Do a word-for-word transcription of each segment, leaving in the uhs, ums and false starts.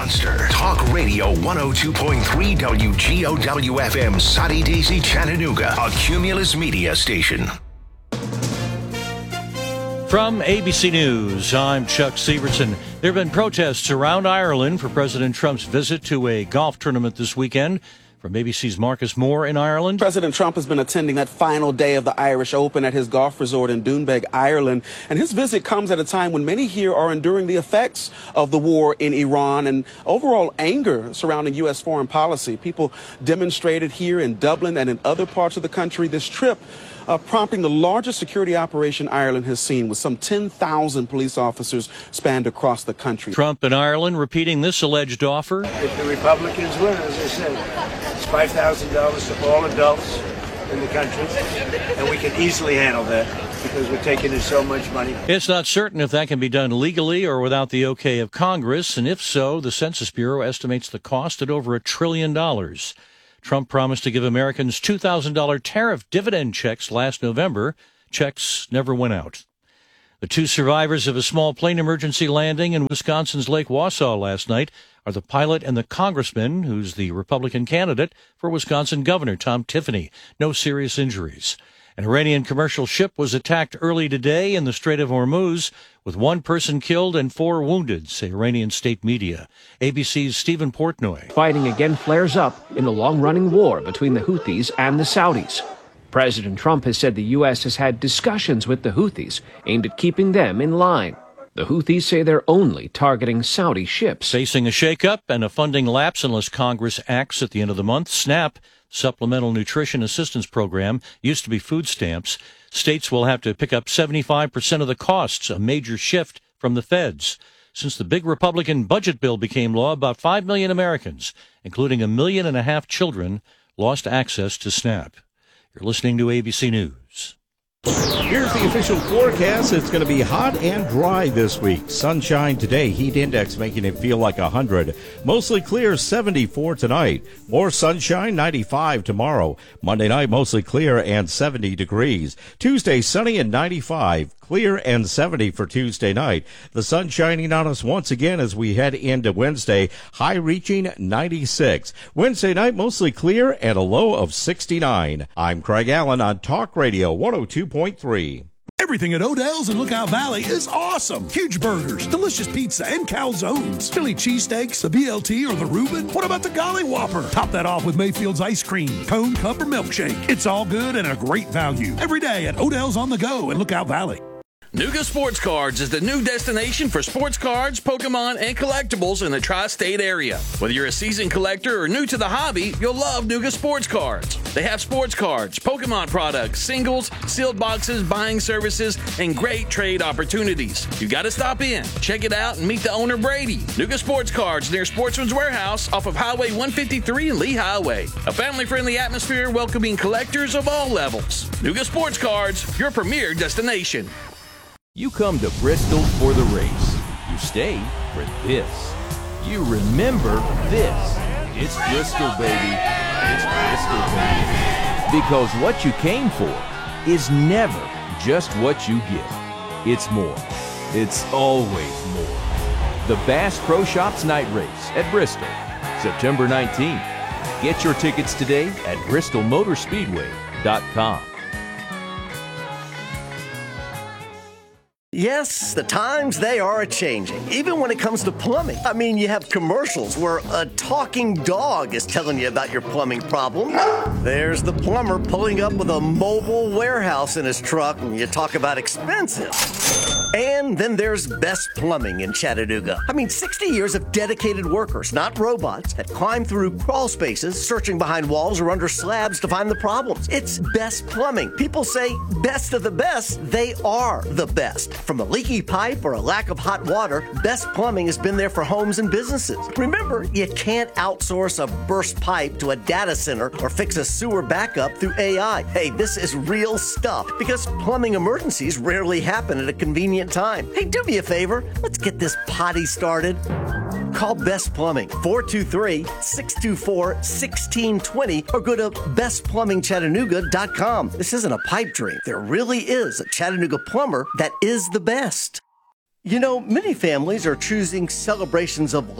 monster. Talk Radio one oh two point three W G O W F M, Soddy Daisy, Chattanooga, a Cumulus media station. From A B C News, I'm Chuck Severson. There have been protests around Ireland for President Trump's visit to a golf tournament this weekend. From A B C's Marcus Moore in Ireland. President Trump has been attending that final day of the Irish Open at his golf resort in Doonbeg, Ireland. And his visit comes at a time when many here are enduring the effects of the war in Iran and overall anger surrounding U S foreign policy. People demonstrated here in Dublin and in other parts of the country. This trip Uh, prompting the largest security operation Ireland has seen, with some ten thousand police officers spanned across the country. Trump in Ireland repeating this alleged offer. If the Republicans win, as I said, it's five thousand dollars to all adults in the country, and we can easily handle that because we're taking in so much money. It's not certain if that can be done legally or without the okay of Congress, and if so, the Census Bureau estimates the cost at over a trillion dollars. Trump promised to give Americans two thousand dollars tariff dividend checks last November. Checks never went out. The two survivors of a small plane emergency landing in Wisconsin's Lake Wausau last night are the pilot and the congressman, who's the Republican candidate for Wisconsin Governor Tom Tiffany. No serious injuries. An Iranian commercial ship was attacked early today in the Strait of Hormuz, with one person killed and four wounded, say Iranian state media. A B C's Stephen Portnoy. Fighting again flares up in the long-running war between the Houthis and the Saudis. President Trump has said the U S has had discussions with the Houthis aimed at keeping them in line. The Houthis say they're only targeting Saudi ships. Facing a shakeup and a funding lapse unless Congress acts at the end of the month, SNAP, Supplemental Nutrition Assistance Program, used to be food stamps. States will have to pick up seventy-five percent of the costs, a major shift from the feds. Since the big Republican budget bill became law, about five million Americans, including a million and a half children, lost access to SNAP. You're listening to A B C News. Here's the official forecast. It's going to be hot and dry this week. Sunshine today, heat index making it feel like one hundred. Mostly clear, seventy-four tonight. More sunshine, ninety-five tomorrow. Monday night, mostly clear and seventy degrees. Tuesday, sunny and ninety-five. Clear and seventy for Tuesday night. The sun shining on us once again as we head into Wednesday. High reaching ninety-six. Wednesday night, mostly clear and a low of sixty-nine. I'm Craig Allen on Talk Radio one oh two point three. Everything at Odell's in Lookout Valley is awesome. Huge burgers, delicious pizza, and calzones. Philly cheesesteaks, the B L T, or the Reuben. What about the Golly Whopper? Top that off with Mayfield's ice cream, cone, cup, or milkshake. It's all good and a great value. Every day at Odell's on the Go in Lookout Valley. Nuga Sports Cards is the new destination for sports cards, Pokemon, and collectibles in the tri-state area. Whether you're a seasoned collector or new to the hobby, you'll love Nuga Sports Cards. They have sports cards, Pokemon products, singles, sealed boxes, buying services, and great trade opportunities. You got to stop in, check it out, and meet the owner, Brady. Nuga Sports Cards near Sportsman's Warehouse off of Highway one fifty-three and Lee Highway. A family-friendly atmosphere welcoming collectors of all levels. Nuga Sports Cards, your premier destination. You come to Bristol for the race. You stay for this. You remember this. It's Bristol, baby. It's Bristol, baby. Because what you came for is never just what you get. It's more. It's always more. The Bass Pro Shops Night Race at Bristol, September nineteenth. Get your tickets today at bristol motor speedway dot com. Yes, the times, they are a-changing, even when it comes to plumbing. I mean, you have commercials where a talking dog is telling you about your plumbing problem. There's the plumber pulling up with a mobile warehouse in his truck, and you talk about expensive. And then there's Best Plumbing in Chattanooga. I mean, sixty years of dedicated workers, not robots, that climb through crawl spaces, searching behind walls or under slabs to find the problems. It's Best Plumbing. People say best of the best. They are the best. From a leaky pipe or a lack of hot water, Best Plumbing has been there for homes and businesses. Remember, you can't outsource a burst pipe to a data center or fix a sewer backup through A I. Hey, this is real stuff because plumbing emergencies rarely happen at a convenient time. Hey, do me a favor. Let's get this potty started. Call Best Plumbing, four two three, six two four, one six two zero, or go to best plumbing chattanooga dot com. This isn't a pipe dream. There really is a Chattanooga plumber that is the best. You know, many families are choosing celebrations of life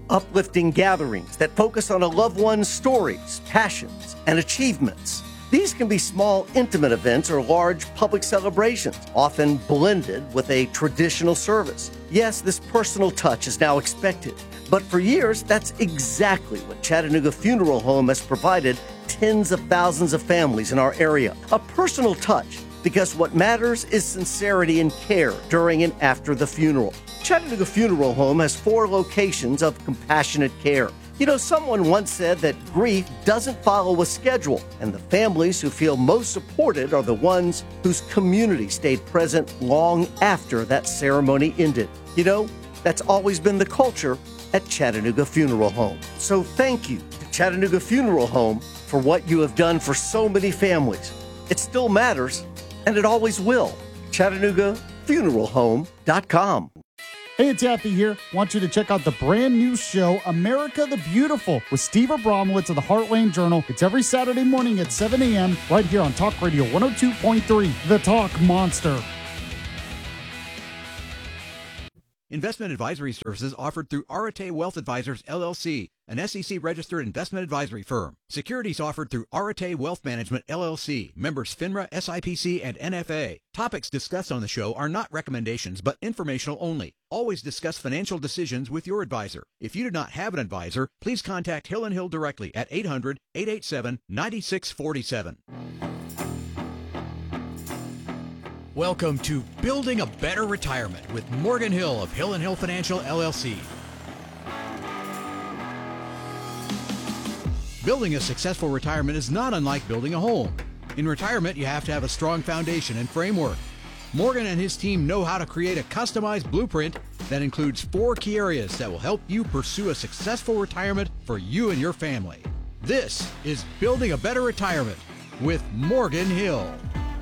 uplifting gatherings that focus on a loved one's stories, passions, and achievements. These can be small, intimate events or large public celebrations, often blended with a traditional service. Yes, this personal touch is now expected, but for years, that's exactly what Chattanooga Funeral Home has provided tens of thousands of families in our area. A personal touch, because what matters is sincerity and care during and after the funeral. Chattanooga Funeral Home has four locations of compassionate care. You know, someone once said that grief doesn't follow a schedule, and the families who feel most supported are the ones whose community stayed present long after that ceremony ended. You know, that's always been the culture at Chattanooga Funeral Home. So thank you to Chattanooga Funeral Home for what you have done for so many families. It still matters, and it always will. Chattanooga Funeral Home dot com. Hey, it's Yappy here. Want you to check out the brand new show, America the Beautiful, with Steve Abramowitz of the Heartland Journal. It's every Saturday morning at seven a.m. right here on Talk Radio one oh two point three, The Talk Monster. Investment advisory services offered through Arete Wealth Advisors, L L C, an S E C-registered investment advisory firm. Securities offered through Arete Wealth Management, L L C, members FINRA, S I P C, and N F A. Topics discussed on the show are not recommendations, but informational only. Always discuss financial decisions with your advisor. If you do not have an advisor, please contact Hill and Hill directly at eight hundred, eight eight seven, nine six four seven. Welcome to Building a Better Retirement with Morgan Hill of Hill and Hill Financial, L L C. Building a successful retirement is not unlike building a home. In retirement, you have to have a strong foundation and framework. Morgan and his team know how to create a customized blueprint that includes four key areas that will help you pursue a successful retirement for you and your family. This is Building a Better Retirement with Morgan Hill.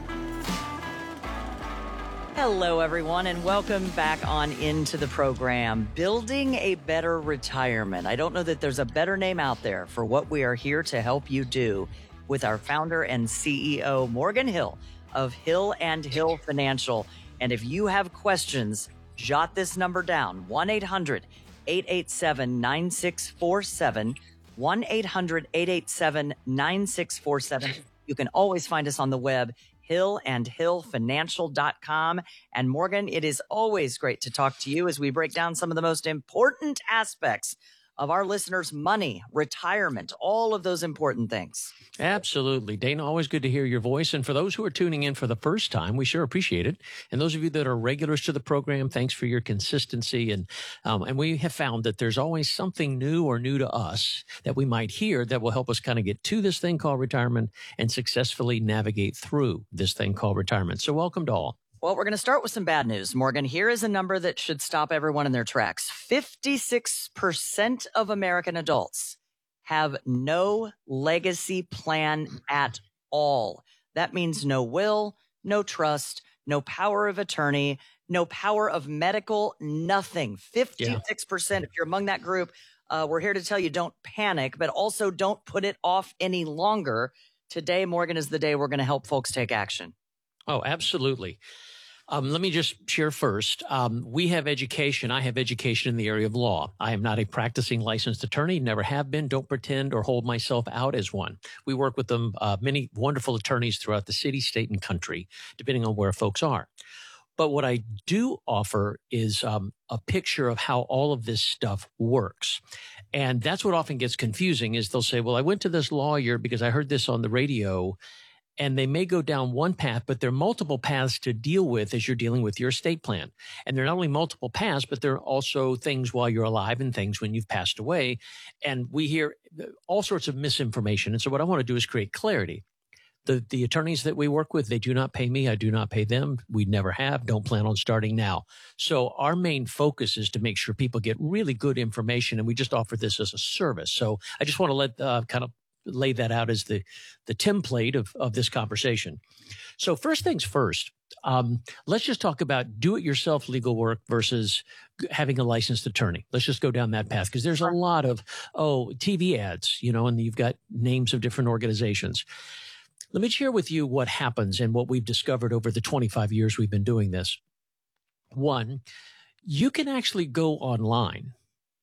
Hello, everyone, and welcome back on into the program, Building a Better Retirement. I don't know that there's a better name out there for what we are here to help you do with our founder and C E O, Morgan Hill of Hill and Hill Financial. And if you have questions, jot this number down, one eight hundred, eight eight seven, nine six four seven, one eight hundred, eight eight seven, nine six four seven. You can always find us on the web, hill and hill financial dot com. And Morgan, it is always great to talk to you as we break down some of the most important aspects of our listeners' money, retirement, all of those important things. Absolutely. Dana, always good to hear your voice. And for those who are tuning in for the first time, we sure appreciate it. And those of you that are regulars to the program, thanks for your consistency. And um, and we have found that there's always something new or new to us that we might hear that will help us kind of get to this thing called retirement and successfully navigate through this thing called retirement. So welcome to all. Well, we're going to start with some bad news, Morgan. Here is a number that should stop everyone in their tracks. fifty-six percent of American adults have no legacy plan at all. That means no will, no trust, no power of attorney, no power of medical, nothing. fifty-six percent. Yeah. If you're among that group, uh, we're here to tell you don't panic, but also don't put it off any longer. Today, Morgan, is the day we're going to help folks take action. Oh, absolutely. Um, let me just share first. Um, we have education. I have education in the area of law. I am not a practicing licensed attorney, never have been, don't pretend or hold myself out as one. We work with them, uh, many wonderful attorneys throughout the city, state, and country, depending on where folks are. But what I do offer is um, a picture of how all of this stuff works. And that's what often gets confusing is they'll say, well, I went to this lawyer because I heard this on the radio. And they may go down one path, but there are multiple paths to deal with as you're dealing with your estate plan. And there are not only multiple paths, but there are also things while you're alive and things when you've passed away. And we hear all sorts of misinformation. And so what I want to do is create clarity. The, the attorneys that we work with, they do not pay me. I do not pay them. We never have. Don't plan on starting now. So our main focus is to make sure people get really good information. And we just offer this as a service. So I just want to let uh, kind of lay that out as the, the template of, of this conversation. So first things first, um, let's just talk about do-it-yourself legal work versus having a licensed attorney. Let's just go down that path because there's a lot of, oh, T V ads, you know, and you've got names of different organizations. Let me share with you what happens and what we've discovered over the twenty-five years we've been doing this. One, you can actually go online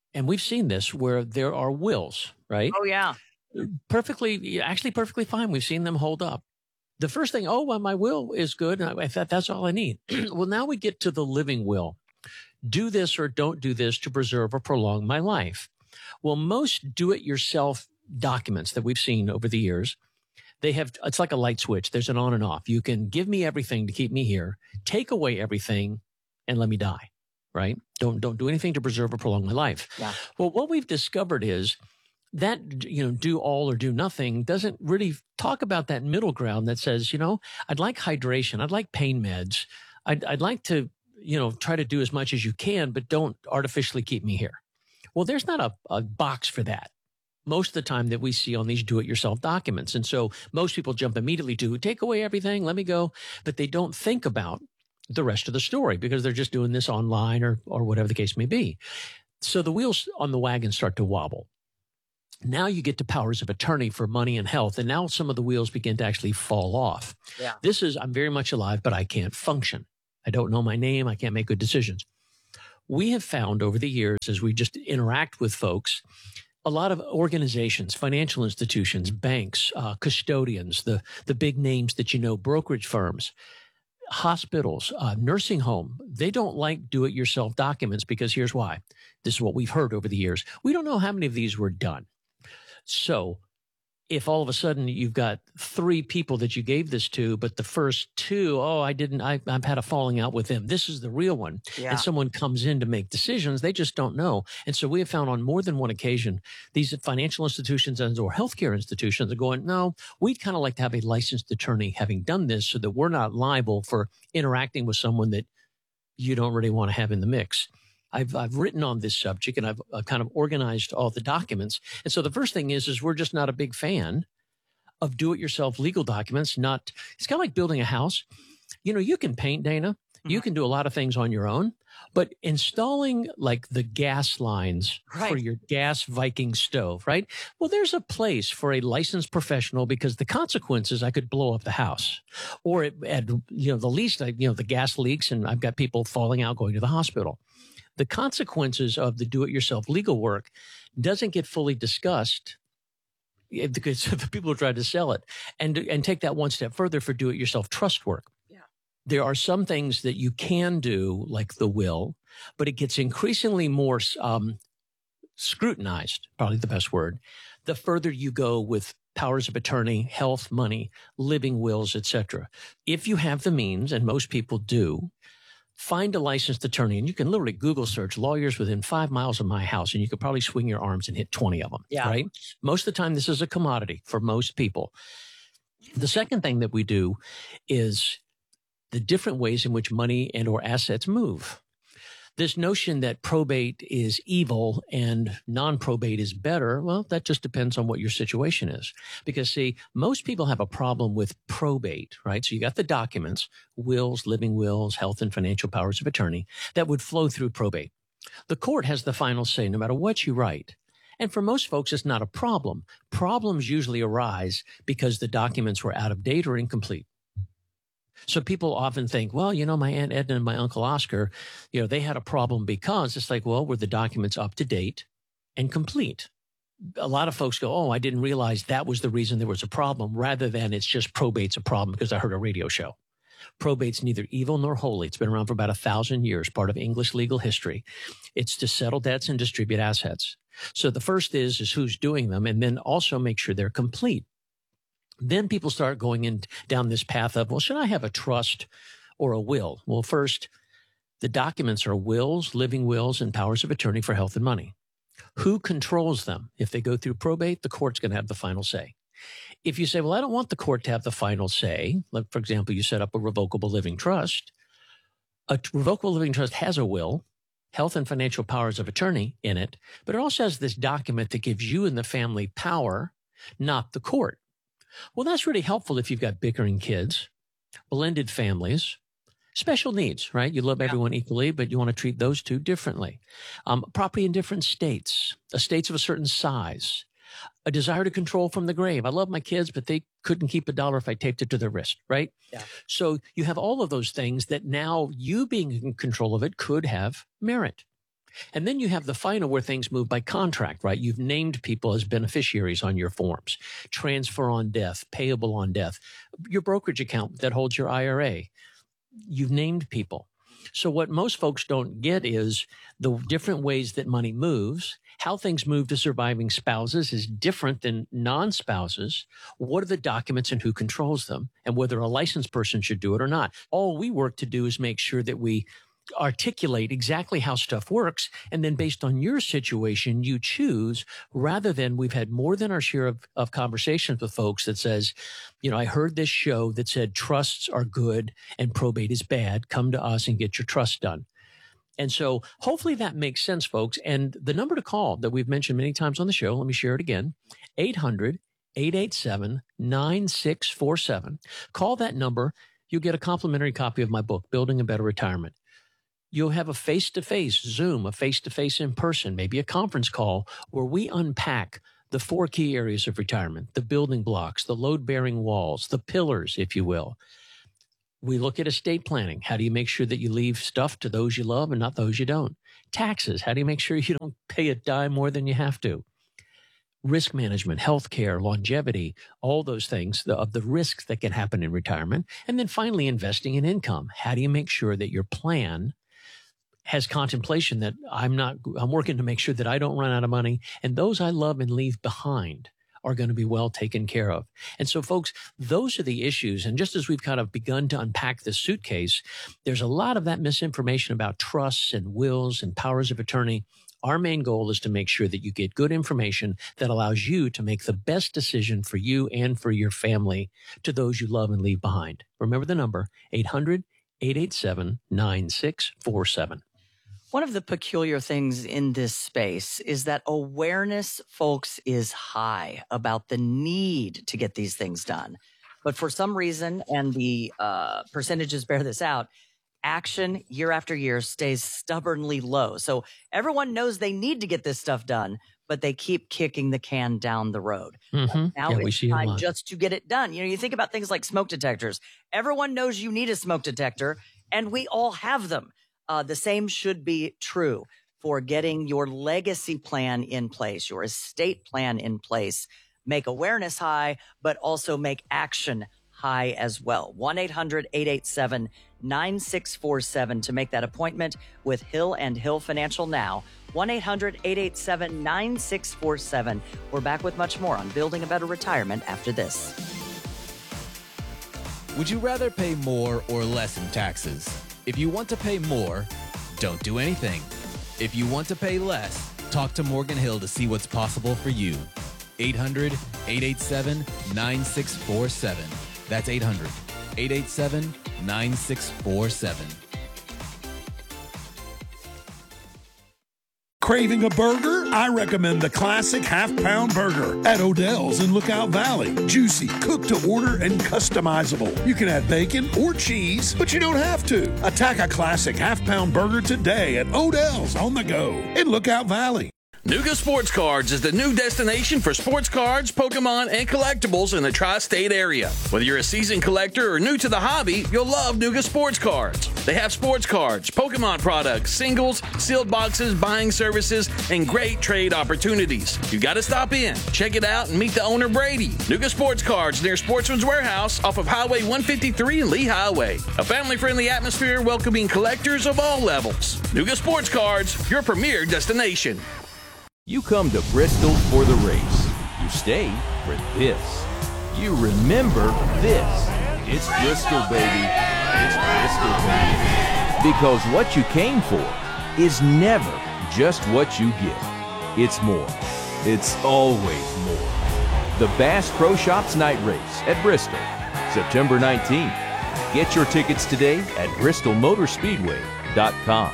and we've seen this where there are wills, right? Oh, yeah. Perfectly, actually perfectly fine. We've seen them hold up. The first thing, oh, well, my will is good. I thought that's all I need. Well, now we get to the living will. Do this or don't do this to preserve or prolong my life. Well, most do-it-yourself documents that we've seen over the years, they have, it's like a light switch. There's an on and off. You can give me everything to keep me here, take away everything, and let me die, right? Don't, don't do anything to preserve or prolong my life. Yeah. Well, what we've discovered is that, you know, do all or do nothing doesn't really talk about that middle ground that says, you know, I'd like hydration. I'd like pain meds. I'd, I'd like to, you know, try to do as much as you can, but don't artificially keep me here. Well, there's not a, a box for that most of the time that we see on these do-it-yourself documents. And so most people jump immediately to take away everything, let me go, but they don't think about the rest of the story because they're just doing this online or, or whatever the case may be. So the wheels on the wagon start to wobble. Now you get to powers of attorney for money and health, and now some of the wheels begin to actually fall off. Yeah. This is, I'm very much alive, but I can't function. I don't know my name. I can't make good decisions. We have found over the years, as we just interact with folks, a lot of organizations, financial institutions, banks, uh, custodians, the, the big names that you know, brokerage firms, hospitals, uh, nursing home, they don't like do-it-yourself documents because here's why. This is what we've heard over the years. We don't know how many of these were done. So if all of a sudden you've got three people that you gave this to, but the first two, oh, I didn't, I, I've had a falling out with them. This is the real one. Yeah. And someone comes in to make decisions, they just don't know. And so we have found on more than one occasion, these financial institutions and or healthcare institutions are going, no, we'd kind of like to have a licensed attorney having done this so that we're not liable for interacting with someone that you don't really want to have in the mix. I've, I've written on this subject and I've uh, kind of organized all the documents. And so the first thing is, is we're just not a big fan of do-it-yourself legal documents. Not, it's kind of like building a house. You know, you can paint, Dana. Mm-hmm. You can do a lot of things on your own, but installing like the gas lines right. for your gas Viking stove, right? Well, there's a place for a licensed professional because the consequences, I could blow up the house or at, at you know, the least, you know, the gas leaks and I've got people falling out going to the hospital. The consequences of the do-it-yourself legal work doesn't get fully discussed because the people who try to sell it and, and take that one step further for do-it-yourself trust work. Yeah. There are some things that you can do, like the will, but it gets increasingly more um, scrutinized, probably the best word, the further you go with powers of attorney, health, money, living wills, et cetera. If you have the means, and most people do, find a licensed attorney, and you can literally Google search lawyers within five miles of my house, and you could probably swing your arms and hit twenty of them, yeah. right? Most of the time, this is a commodity for most people. The second thing that we do is the different ways in which money and or assets move. This notion that probate is evil and non-probate is better, well, that just depends on what your situation is. Because, see, most people have a problem with probate, right? So you got the documents, wills, living wills, health and financial powers of attorney, that would flow through probate. The court has the final say no matter what you write. And for most folks, it's not a problem. Problems usually arise because the documents were out of date or incomplete. So people often think, well, you know, my Aunt Edna and my Uncle Oscar, you know, they had a problem because it's like, well, were the documents up to date and complete? A lot of folks go, oh, I didn't realize that was the reason there was a problem, rather than it's just probate's a problem because I heard a radio show. Probate's neither evil nor holy. It's been around for about a thousand years, part of English legal history. It's to settle debts and distribute assets. So the first is, is who's doing them, and then also make sure they're complete. Then people start going in down this path of, well, should I have a trust or a will? Well, first, the documents are wills, living wills, and powers of attorney for health and money. Who controls them? If they go through probate, the court's going to have the final say. If you say, well, I don't want the court to have the final say, like, for example, you set up a revocable living trust. A revocable living trust has a will, health and financial powers of attorney in it, but it also has this document that gives you and the family power, not the court. Well, that's really helpful if you've got bickering kids, blended families, special needs, right? You love everyone equally, but you want to treat those two differently. Um, property in different states, estates of a certain size, a desire to control from the grave. I love my kids, but they couldn't keep a dollar if I taped it to their wrist, right? Yeah. So you have all of those things that now you being in control of it could have merit. And then you have the final where things move by contract, right? You've named people as beneficiaries on your forms. Transfer on death, payable on death. Your brokerage account that holds your I R A. You've named people. So what most folks don't get is the different ways that money moves. How things move to surviving spouses is different than non-spouses. What are the documents and who controls them, and whether a licensed person should do it or not. All we work to do is make sure that we articulate exactly how stuff works, and then based on your situation, you choose, rather than we've had more than our share of, of conversations with folks that says, you know, I heard this show that said trusts are good and probate is bad. Come to us and get your trust done. And so hopefully that makes sense, folks. And the number to call that we've mentioned many times on the show, let me share it again, eight hundred, eight eight seven, nine six four seven. Call that number. You'll get a complimentary copy of my book, Building a Better Retirement. You'll have a face-to-face Zoom, a face-to-face in person, maybe a conference call where we unpack the four key areas of retirement, the building blocks, the load-bearing walls, the pillars, if you will. We look at estate planning. How do you make sure that you leave stuff to those you love and not those you don't? Taxes. How do you make sure you don't pay a dime more than you have to? Risk management, healthcare, longevity, all those things the, of the risks that can happen in retirement. And then finally, investing in income. How do you make sure that your plan has contemplation that I'm not, I'm working to make sure that I don't run out of money, and those I love and leave behind are going to be well taken care of. And so, folks, those are the issues. And just as we've kind of begun to unpack this suitcase, there's a lot of that misinformation about trusts and wills and powers of attorney. Our main goal is to make sure that you get good information that allows you to make the best decision for you and for your family to those you love and leave behind. Remember the number, eight hundred, eight eight seven, nine six four seven. One of the peculiar things in this space is that awareness, folks, is high about the need to get these things done. But for some reason, and the uh, percentages bear this out, action year after year stays stubbornly low. So everyone knows they need to get this stuff done, but they keep kicking the can down the road. Mm-hmm. Now yeah, it's time just to get it done. You know, you think about things like smoke detectors. Everyone knows you need a smoke detector, and we all have them. Uh, the same should be true for getting your legacy plan in place, your estate plan in place. Make awareness high, but also make action high as well. one eight hundred, eight eight seven, nine six four seven to make that appointment with Hill and Hill Financial now. one eight hundred, eight eight seven, nine six four seven. We're back with much more on Building a Better Retirement after this. Would you rather pay more or less in taxes? If you want to pay more, don't do anything. If you want to pay less, talk to Morgan Hill to see what's possible for you. eight hundred, eight eight seven, nine six four seven. That's eight hundred, eight eight seven, nine six four seven. Craving a burger? I recommend the classic half-pound burger at Odell's in Lookout Valley. Juicy, cooked to order, and customizable. You can add bacon or cheese, but you don't have to. Attack a classic half-pound burger today at Odell's on the go in Lookout Valley. Nuga Sports Cards is the new destination for sports cards, Pokemon, and collectibles in the tri-state area. Whether you're a seasoned collector or new to the hobby, you'll love Nuga Sports Cards. They have sports cards, Pokemon products, singles, sealed boxes, buying services, and great trade opportunities. You got to stop in, check it out, and meet the owner, Brady. Nuga Sports Cards near Sportsman's Warehouse off of Highway one fifty-three and Lee Highway. A family-friendly atmosphere welcoming collectors of all levels. Nuga Sports Cards, your premier destination. You come to Bristol for the race. You stay for this. You remember this. It's Bristol, baby. It's Bristol, baby. Because what you came for is never just what you get. It's more. It's always more. The Bass Pro Shops Night Race at Bristol, September nineteenth. Get your tickets today at bristol motor speedway dot com.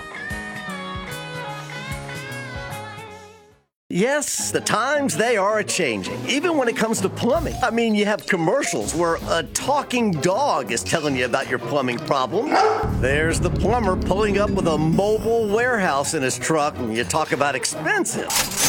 Yes, the times, they are a-changing, even when it comes to plumbing. I mean, you have commercials where a talking dog is telling you about your plumbing problem. There's the plumber pulling up with a mobile warehouse in his truck, and you talk about expensive.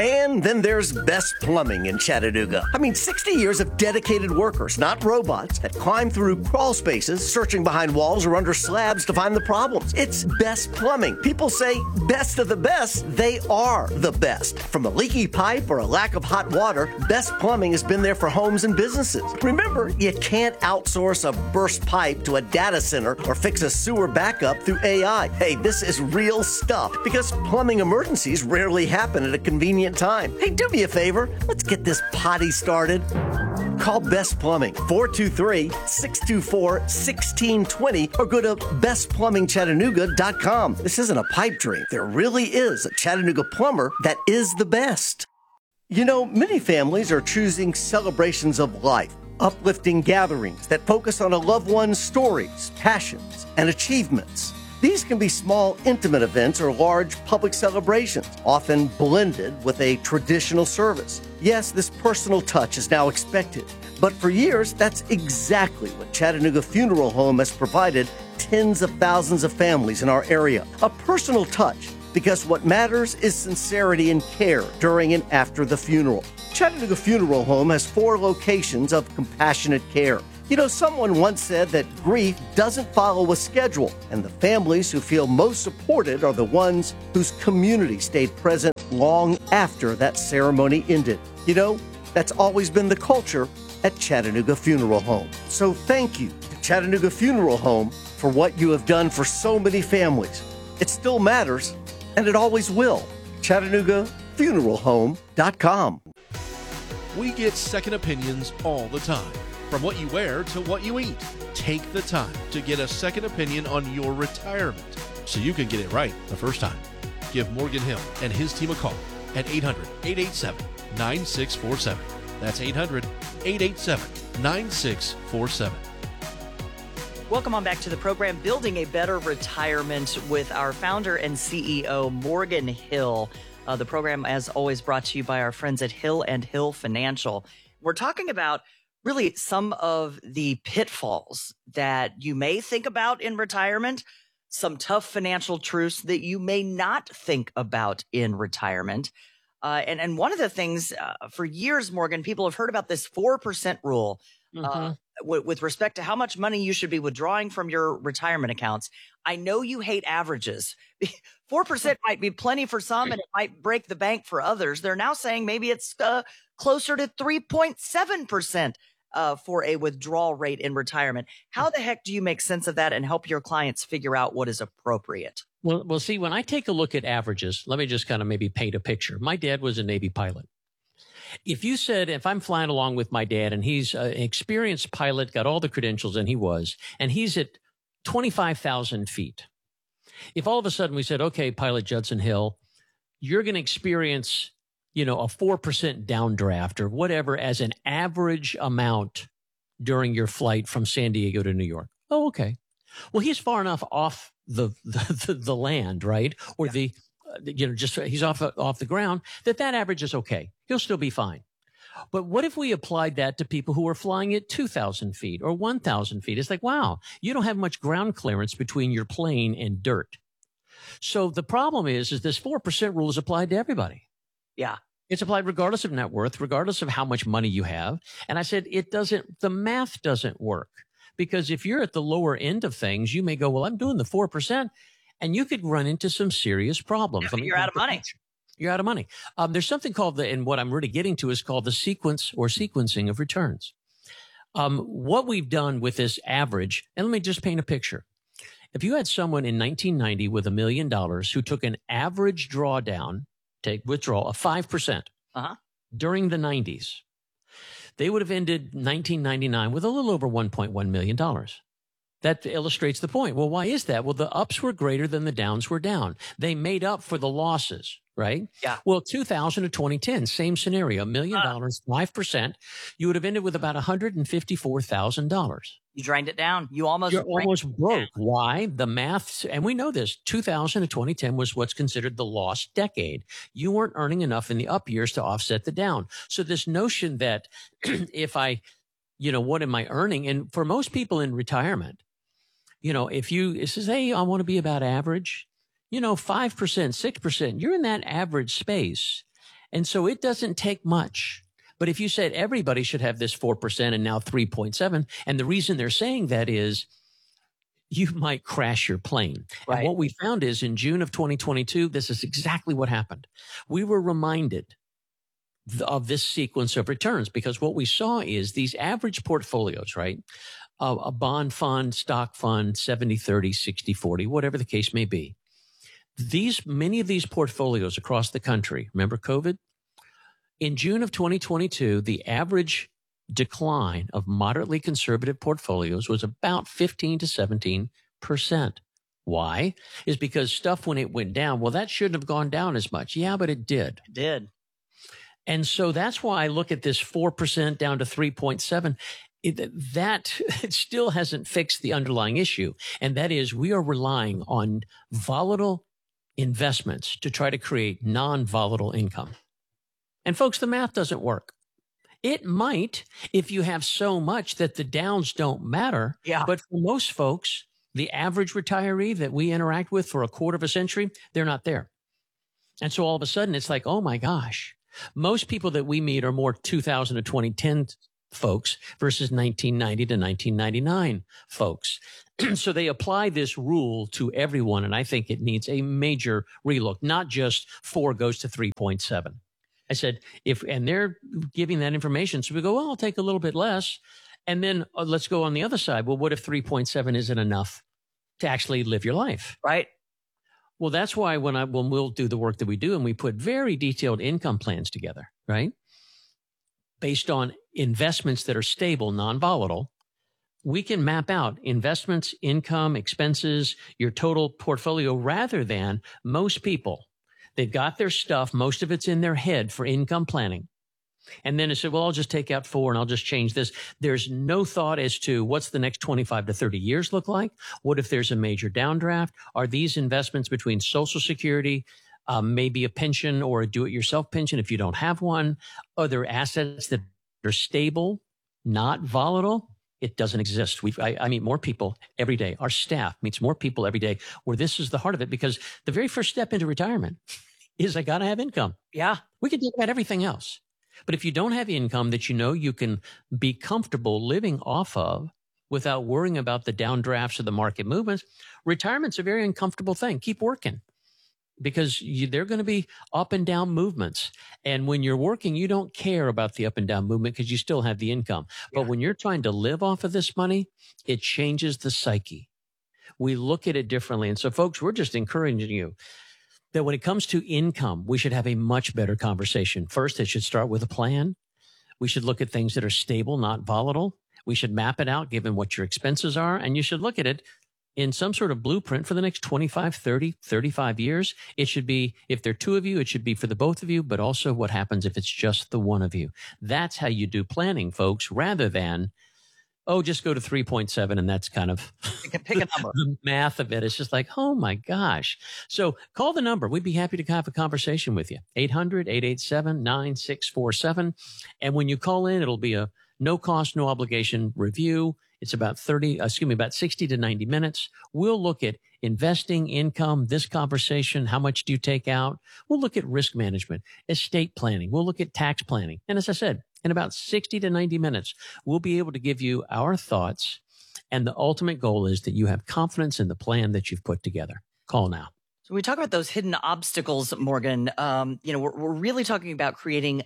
And then there's Best Plumbing in Chattanooga. I mean, sixty years of dedicated workers, not robots, that climb through crawl spaces, searching behind walls or under slabs to find the problems. It's Best Plumbing. People say best of the best. They are the best. From a leaky pipe or a lack of hot water, Best Plumbing has been there for homes and businesses. Remember, you can't outsource a burst pipe to a data center or fix a sewer backup through A I. Hey, this is real stuff because plumbing emergencies rarely happen at a convenient time. Hey, do me a favor. Let's get this potty started. Call Best Plumbing, four two three, six two four, one six two zero, or go to best plumbing chattanooga dot com. This isn't a pipe dream. There really is a Chattanooga plumber that is the best. You know, many families are choosing celebrations of life, uplifting gatherings that focus on a loved one's stories, passions, and achievements. These can be small, intimate events or large public celebrations, often blended with a traditional service. Yes, this personal touch is now expected, but for years, that's exactly what Chattanooga Funeral Home has provided tens of thousands of families in our area. A personal touch, because what matters is sincerity and care during and after the funeral. Chattanooga Funeral Home has four locations of compassionate care. You know, someone once said that grief doesn't follow a schedule, and the families who feel most supported are the ones whose community stayed present long after that ceremony ended. You know, that's always been the culture at Chattanooga Funeral Home. So thank you to Chattanooga Funeral Home for what you have done for so many families. It still matters, and it always will. Chattanooga Funeral Home dot com. We get second opinions all the time. From what you wear to what you eat. Take the time to get a second opinion on your retirement so you can get it right the first time. Give Morgan Hill and his team a call at eight hundred, eight eight seven, nine six four seven. That's eight hundred, eight eight seven, nine six four seven. Welcome on back to the program, Building a Better Retirement, with our founder and C E O, Morgan Hill. Uh, the program, as always, brought to you by our friends at Hill and Hill Financial. We're talking about really some of the pitfalls that you may think about in retirement, some tough financial truths that you may not think about in retirement. Uh, and, and one of the things uh, for years, Morgan, people have heard about this four percent rule uh, mm-hmm. w- with respect to how much money you should be withdrawing from your retirement accounts. I know you hate averages. four percent might be plenty for some, and it might break the bank for others. They're now saying maybe it's uh, closer to three point seven percent. Uh, for a withdrawal rate in retirement. How the heck do you make sense of that and help your clients figure out what is appropriate? Well, well, see, when I take a look at averages, let me just kind of maybe paint a picture. My dad was a Navy pilot. If you said, if I'm flying along with my dad and he's an experienced pilot, got all the credentials, and he was, and he's at twenty-five thousand feet. If all of a sudden we said, okay, Pilot Judson Hill, you're going to experience you know, a four percent downdraft or whatever as an average amount during your flight from San Diego to New York. Oh, okay. Well, he's far enough off the the, the, the land, right? Or yeah. the, uh, you know, just he's off off the ground that that average is okay. He'll still be fine. But what if we applied that to people who are flying at two thousand feet or one thousand feet? It's like, wow, you don't have much ground clearance between your plane and dirt. So the problem is, is this four percent rule is applied to everybody. Yeah. It's applied regardless of net worth, regardless of how much money you have. And I said, it doesn't, the math doesn't work. Because if you're at the lower end of things, you may go, well, I'm doing the four percent, and you could run into some serious problems. Yeah, you're out of money. You're out of money. Um, there's something called the, and what I'm really getting to is called the sequence or sequencing of returns. Um, what we've done with this average, and let me just paint a picture. If you had someone in nineteen ninety with a million dollars who took an average drawdown, take withdrawal of five percent uh-huh. during the nineties, they would have ended nineteen ninety-nine with a little over one point one million dollars. That illustrates the point. Well, why is that? Well, the ups were greater than the downs were down. They made up for the losses, right? Yeah. Well, two thousand to twenty ten, same scenario, a million dollars, five percent, you would have ended with about one hundred fifty-four thousand dollars. You drained it down. You almost You're almost broke. Why? The math, and we know this, two thousand to twenty ten was what's considered the lost decade. You weren't earning enough in the up years to offset the down. So this notion that if I, you know, what am I earning? And for most people in retirement, you know, if you, it says, hey, I want to be about average, you know, five percent, six percent, you're in that average space. And so it doesn't take much. But if you said everybody should have this four percent and now three point seven, and the reason they're saying that is you might crash your plane. Right. And what we found is in June of twenty twenty-two, this is exactly what happened. We were reminded of this sequence of returns because what we saw is these average portfolios, right? Uh, a bond fund, stock fund, seventy thirty, sixty forty, whatever the case may be. These, many of these portfolios across the country, remember COVID? In June of twenty twenty-two, the average decline of moderately conservative portfolios was about fifteen to seventeen percent. Why? Is because stuff when it went down, well, that shouldn't have gone down as much. Yeah, but it did. It did. And so that's why I look at this four percent down to three point seven. It, that it still hasn't fixed the underlying issue. And that is we are relying on volatile investments to try to create non-volatile income. And folks, the math doesn't work. It might if you have so much that the downs don't matter. Yeah. But for most folks, the average retiree that we interact with for a quarter of a century, they're not there. And so all of a sudden it's like, oh my gosh, most people that we meet are more two thousand to twenty ten folks versus nineteen ninety to nineteen ninety-nine folks. So they apply this rule to everyone. And I think it needs a major relook, not just four goes to three point seven. I said, if, and they're giving that information. So we go, well, I'll take a little bit less. And then uh, let's go on the other side. Well, what if three point seven isn't enough to actually live your life? Right. Well, that's why when I, when we'll do the work that we do and we put very detailed income plans together, right? Based on investments that are stable, non-volatile, we can map out investments, income, expenses, your total portfolio rather than most people. They've got their stuff. Most of it's in their head for income planning. And then it said, well, I'll just take out four and I'll just change this. There's no thought as to what's the next twenty-five to thirty years look like. What if there's a major downdraft? Are these investments between Social Security, um, maybe a pension or a do-it-yourself pension if you don't have one? Are there assets that are stable, not volatile? It doesn't exist. We I, I meet more people every day. Our staff meets more people every day where this is the heart of it because the very first step into retirement is I got to have income. Yeah. We can talk about everything else. But if you don't have income that you know you can be comfortable living off of without worrying about the downdrafts of the market movements, retirement's a very uncomfortable thing. Keep working because you, they're going to be up and down movements. And when you're working, you don't care about the up and down movement because you still have the income. Yeah. But when you're trying to live off of this money, it changes the psyche. We look at it differently. And so, folks, we're just encouraging you that when it comes to income, we should have a much better conversation. First, it should start with a plan. We should look at things that are stable, not volatile. We should map it out given what your expenses are. And you should look at it in some sort of blueprint for the next twenty-five, thirty, thirty-five years. It should be, if there are two of you, it should be for the both of you, but also what happens if it's just the one of you. That's how you do planning, folks, rather than, oh, just go to three point seven and that's kind of pick, pick a number. The math of it. It's just like, oh my gosh. So call the number. We'd be happy to have a conversation with you. eight hundred, eight eight seven, nine six four seven. And when you call in, it'll be a no cost, no obligation review. It's about thirty, excuse me, about sixty to ninety minutes. We'll look at investing, income, this conversation. How much do you take out? We'll look at risk management, estate planning. We'll look at tax planning. And as I said, in about sixty to ninety minutes, we'll be able to give you our thoughts. And the ultimate goal is that you have confidence in the plan that you've put together. Call now. So we talk about those hidden obstacles, Morgan. Um, you know, we're, we're really talking about creating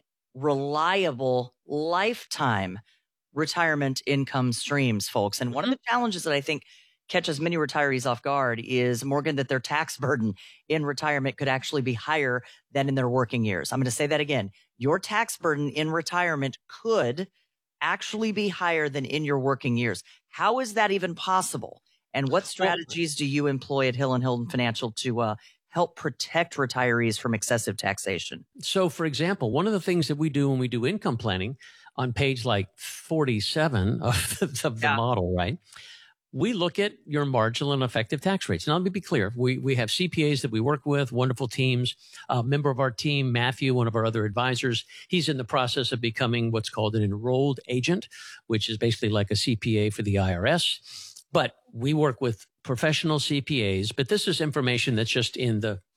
reliable lifetime retirement income streams, folks. And one of the challenges that I think catches many retirees off guard is, Morgan, that their tax burden in retirement could actually be higher than in their working years. I'm going to say that again. Your tax burden in retirement could actually be higher than in your working years. How is that even possible? And what strategies do you employ at Hill and Hilton Financial to uh, help protect retirees from excessive taxation? So, for example, one of the things that we do when we do income planning on page like forty-seven of the, of the yeah. model, right? We look at your marginal and effective tax rates. Now, let me be clear. We we have C P As that we work with, wonderful teams. A member of our team, Matthew, one of our other advisors, he's in the process of becoming what's called an enrolled agent, which is basically like a C P A for the I R S. But we work with professional C P As, but this is information that's just in the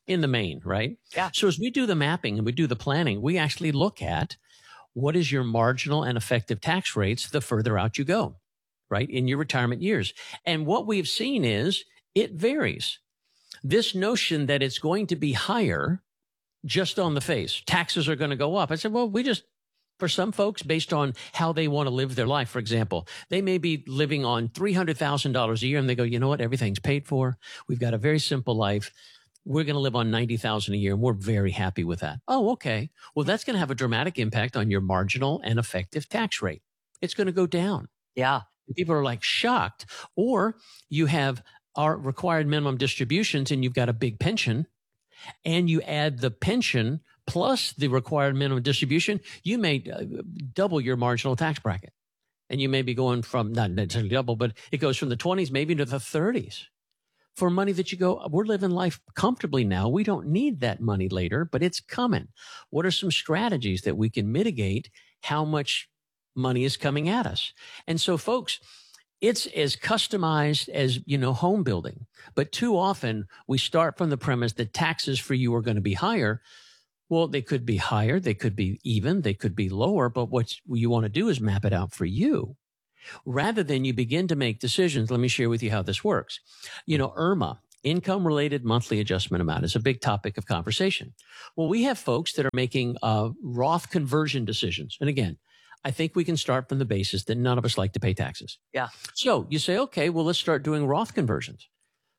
in the main, right? Yeah. So as we do the mapping and we do the planning, we actually look at what is your marginal and effective tax rates the further out you go, right, in your retirement years. And what we've seen is it varies. This notion that it's going to be higher just on the face, taxes are going to go up. I said, well, we just, for some folks, based on how they want to live their life, for example, they may be living on three hundred thousand dollars a year and they go, you know what, everything's paid for. We've got a very simple life. We're going to live on ninety thousand dollars a year and we're very happy with that. Oh, okay. Well, that's going to have a dramatic impact on your marginal and effective tax rate. It's going to go down. Yeah. People are like shocked. Or you have our required minimum distributions and you've got a big pension and you add the pension plus the required minimum distribution, you may uh, double your marginal tax bracket. And you may be going from, not necessarily double, but it goes from the twenties maybe to the thirties. For money that you go, we're living life comfortably now. We don't need that money later, but it's coming. What are some strategies that we can mitigate how much money is coming at us? And so, folks, it's as customized as, you know, home building. But too often we start from the premise that taxes for you are going to be higher. Well, they could be higher. They could be even. They could be lower. But what you want to do is map it out for you. Rather than you begin to make decisions, let me share with you how this works. You know, I R M A, income-related monthly adjustment amount, is a big topic of conversation. Well, we have folks that are making uh, Roth conversion decisions. And again, I think we can start from the basis that none of us like to pay taxes. Yeah. So you say, okay, well, let's start doing Roth conversions.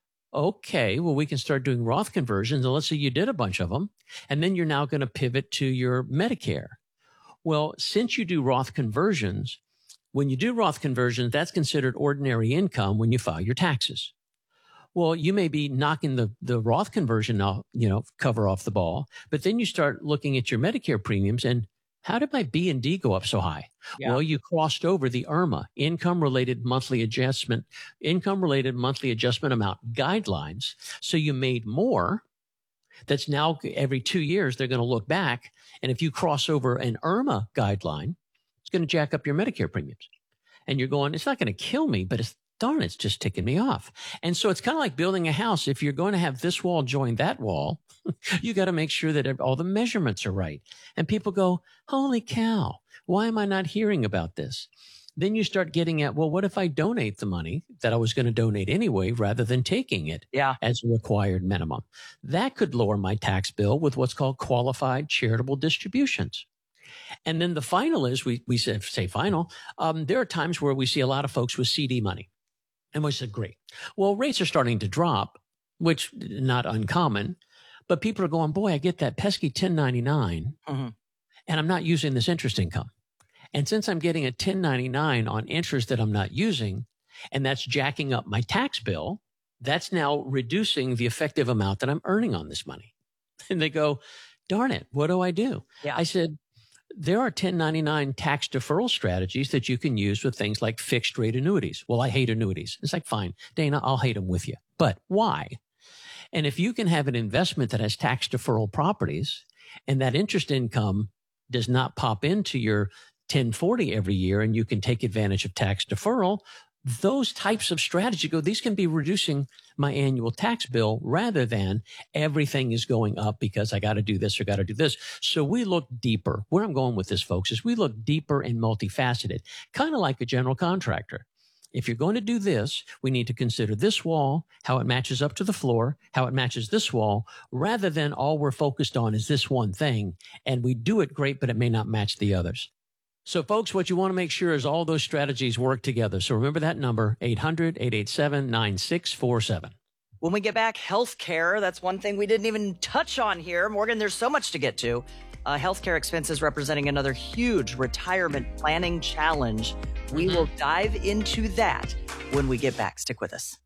Okay, well, we can start doing Roth conversions. And let's say you did a bunch of them. And then you're now going to pivot to your Medicare. Well, since you do Roth conversions, when you do Roth conversions, that's considered ordinary income when you file your taxes. Well, you may be knocking the, the Roth conversion, off, you know, cover off the ball, but then you start looking at your Medicare premiums and how did my B and D go up so high? Yeah. Well, you crossed over the I R M A, income-related monthly adjustment, income-related monthly adjustment amount guidelines. So you made more. That's now every two years, they're going to look back. And if you cross over an I R M A guideline, it's going to jack up your Medicare premiums. And you're going, it's not going to kill me, but it's darn, it's just ticking me off. And so it's kind of like building a house. If you're going to have this wall join that wall, you got to make sure that all the measurements are right. And people go, holy cow, why am I not hearing about this? Then you start getting at, well, what if I donate the money that I was going to donate anyway, rather than taking it yeah. as a required minimum? That could lower my tax bill with what's called qualified charitable distributions. And then the final is, we, we say, say final, um, there are times where we see a lot of folks with C D money. And we said, great. Well, rates are starting to drop, which not uncommon, but people are going, boy, I get that pesky ten ninety-nine mm-hmm. and I'm not using this interest income. And since I'm getting a ten ninety-nine on interest that I'm not using, and that's jacking up my tax bill, that's now reducing the effective amount that I'm earning on this money. And they go, darn it, what do I do? Yeah. I said, there are ten ninety-nine tax deferral strategies that you can use with things like fixed rate annuities. Well, I hate annuities. It's like, fine, Dana, I'll hate them with you. But why? And if you can have an investment that has tax deferral properties and that interest income does not pop into your ten forty every year and you can take advantage of tax deferral, those types of strategies go, these can be reducing my annual tax bill rather than everything is going up because I got to do this or got to do this. So we look deeper. Where I'm going with this, folks, is we look deeper and multifaceted, kind of like a general contractor. If you're going to do this, we need to consider this wall, how it matches up to the floor, how it matches this wall, rather than all we're focused on is this one thing. And we do it great, but it may not match the others. So, folks, what you want to make sure is all those strategies work together. So remember that number, eight hundred, eight eight seven, nine six four seven. When we get back, healthcare, that's one thing we didn't even touch on here. Morgan, there's so much to get to. Uh, healthcare expenses representing another huge retirement planning challenge. We will dive into that when we get back. Stick with us.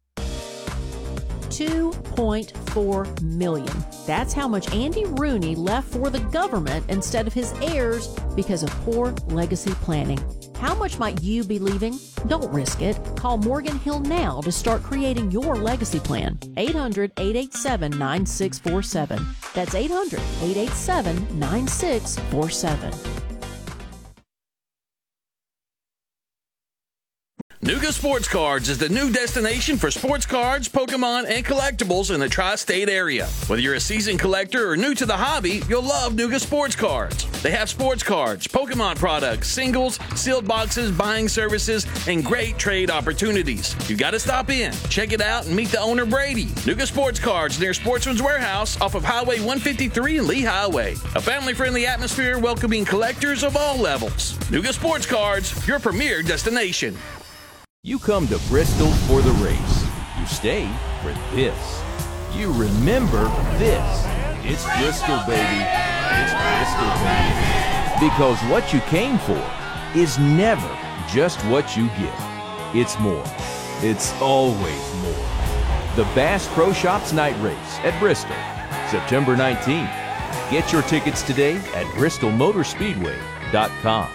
two point four million dollars. That's how much Andy Rooney left for the government instead of his heirs because of poor legacy planning. How much might you be leaving? Don't risk it. Call Morgan Hill now to start creating your legacy plan. eight hundred, eight eight seven, nine six four seven. That's eight hundred, eight eight seven, nine six four seven. Nuga Sports Cards is the new destination for sports cards, Pokemon, and collectibles in the tri-state area. Whether you're a seasoned collector or new to the hobby, you'll love Nuga Sports Cards. They have sports cards, Pokemon products, singles, sealed boxes, buying services, and great trade opportunities. You got to stop in, check it out, and meet the owner, Brady. Nuga Sports Cards near Sportsman's Warehouse off of Highway one fifty-three and Lee Highway. A family-friendly atmosphere welcoming collectors of all levels. Nuga Sports Cards, your premier destination. You come to Bristol for the race. You stay for this. You remember this. It's Bristol, baby. It's Bristol, baby. Because what you came for is never just what you get. It's more. It's always more. The Bass Pro Shops Night Race at Bristol, September nineteenth. Get your tickets today at bristol motor speedway dot com.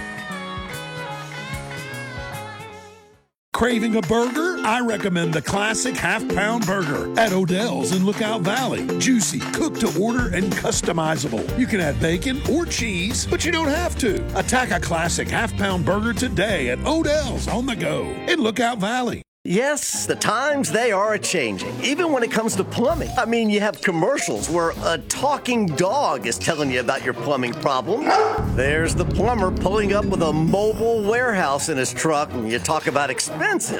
Craving a burger? I recommend the classic half-pound burger at Odell's in Lookout Valley. Juicy, cooked to order, and customizable. You can add bacon or cheese, but you don't have to. Attack a classic half-pound burger today at Odell's on the go in Lookout Valley. Yes, the times, they are a-changing, even when it comes to plumbing. I mean, you have commercials where a talking dog is telling you about your plumbing problem. There's the plumber pulling up with a mobile warehouse in his truck, and you talk about expensive.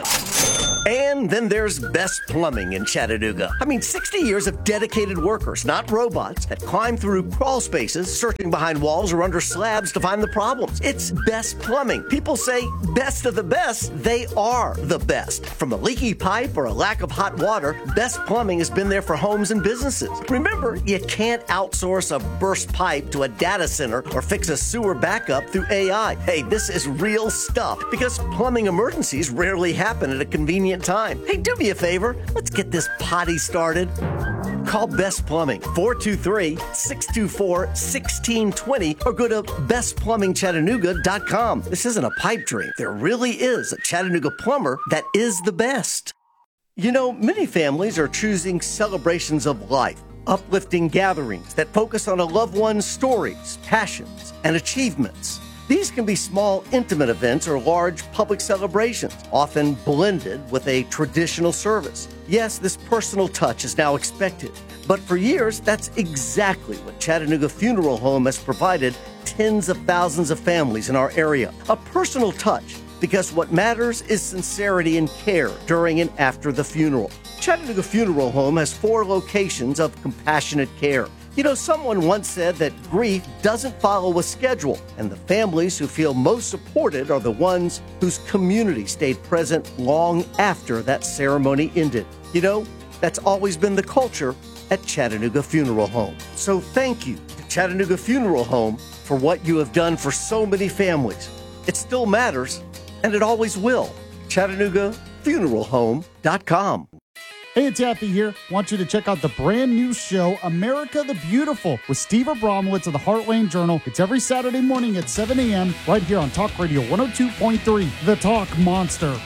And then there's Best Plumbing in Chattanooga. I mean, sixty years of dedicated workers, not robots, that climb through crawl spaces, searching behind walls or under slabs to find the problems. It's Best Plumbing. People say best of the best. They are the best. From a leaky pipe or a lack of hot water, Best Plumbing has been there for homes and businesses. Remember, you can't outsource a burst pipe to a data center or fix a sewer backup through A I. Hey, this is real stuff because plumbing emergencies rarely happen at a convenient time. Hey, do me a favor. Let's get this potty started. Call Best Plumbing, four two three, six two four, one six two zero, or go to best plumbing chattanooga dot com. This isn't a pipe dream. There really is a Chattanooga plumber that is the best. You know, many families are choosing celebrations of life, uplifting gatherings that focus on a loved one's stories, passions, and achievements. These can be small, intimate events or large public celebrations, often blended with a traditional service. Yes, this personal touch is now expected, but for years, that's exactly what Chattanooga Funeral Home has provided tens of thousands of families in our area. A personal touch, because what matters is sincerity and care during and after the funeral. Chattanooga Funeral Home has four locations of compassionate care. You know, someone once said that grief doesn't follow a schedule, and the families who feel most supported are the ones whose community stayed present long after that ceremony ended. You know, that's always been the culture at Chattanooga Funeral Home. So thank you to Chattanooga Funeral Home for what you have done for so many families. It still matters, and it always will. Chattanooga Funeral Home dot com. Hey, it's Yappy here. Want you to check out the brand new show, America the Beautiful, with Steve Abramowitz of the Heartland Journal. It's every Saturday morning at seven a.m. right here on Talk Radio one oh two point three, The Talk Monster.